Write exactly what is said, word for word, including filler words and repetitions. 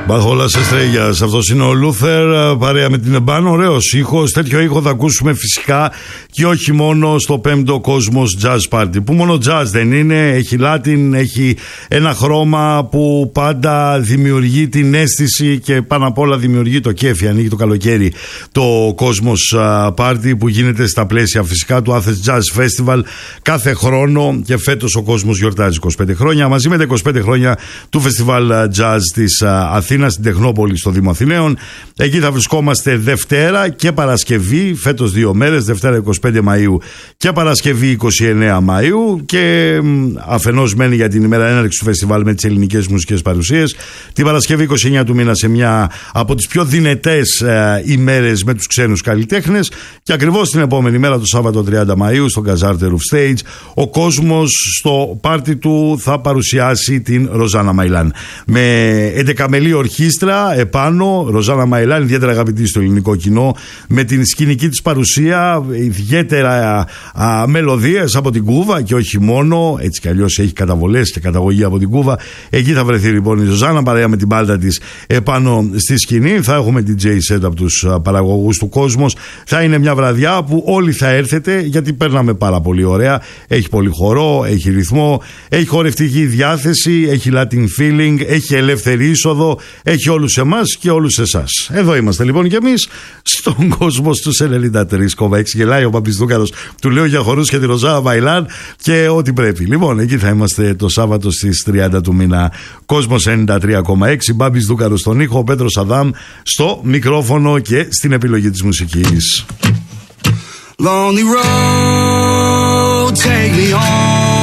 Μπαχόλα Εστρέγιας, αυτός είναι ο Λούθερ παρέα με την Εμπάν. Ωραίος ήχος, τέτοιο ήχο θα ακούσουμε φυσικά και όχι μόνο στο πέμπτο Cosmos Jazz Party, που μόνο jazz δεν είναι, έχει Latin, έχει ένα χρώμα που πάντα δημιουργεί την αίσθηση και πάνω απ' όλα δημιουργεί το κέφι. Ανοίγει το καλοκαίρι το Cosmos Party που γίνεται στα πλαίσια φυσικά του Athens Jazz Festival κάθε χρόνο, και φέτος ο κόσμος γιορτάζει είκοσι πέντε χρόνια μαζί με τα είκοσι πέντε χρόνια του Φεστιβάλ Jazz της Αθήνας στην Τεχνόπολη στο Δήμο Αθηναίων. Εκεί θα βρισκόμαστε Δευτέρα και Παρασκευή, φέτος δύο μέρες, Δευτέρα είκοσι πέντε Μαΐου και Παρασκευή είκοσι εννέα Μαΐου, και αφενός μένει για την ημέρα έναρξη του φεστιβάλ με τις ελληνικές μουσικές παρουσίες, την Παρασκευή είκοσι εννέα του μήνα σε μια από τις πιο δυνατές ε, ημέρες με τους ξένους καλλιτέχνες, και ακριβώς την επόμενη μέρα το Σάββατο τριάντα Μαΐου στο Gazarte Roof Stage ο κόσμος στο πάρτι του θα παρουσιάσει την Ροζάνα Μαϊλάν με εντεκαμελή ορχήστρα επάνω. Ροζάνα Μαϊλάν, ιδιαίτερα αγαπητή στο ελληνικό κοινό, με την σκηνική της παρουσία, ιδιαίτερα α, μελωδίες από την Κούβα και όχι μόνο, έτσι κι αλλιώς έχει καταβολές και καταγωγή από την Κούβα. Εκεί θα βρεθεί λοιπόν η Ροζάνα παρέα με την μπάλτα της επάνω στη σκηνή. Θα έχουμε την τζέι set από τους παραγωγούς του Κόσμος. Θα είναι μια βραδιά που όλοι θα έρθετε, γιατί περνάμε πάρα πολύ ωραία. Έχει πολύ χορό, έχει ρυθμό, έχει χορευτική διάθεση, έχει Latin feeling, έχει ελεύθερη είσοδο, έχει όλους εμάς και όλους εσάς. Εδώ είμαστε λοιπόν κι εμείς στον κόσμο στους ενενήντα τρία κόμμα έξι. Γελάει ο Παπιστούκαρος, του λέω για χορούς και τη Ροζάνα Μαϊλάν και ό,τι πρέπει. Λοιπόν, εκεί θα είμαστε το Σάββατο στις τριάντα του μήνα. Κόσμος ενενήντα τρία κόμμα έξι. Μπάμπης Δούκαρος στον ήχο, ο Πέτρος Αδάμ στο μικρόφωνο και στην επιλογή της μουσικής. Lonely road, take me home.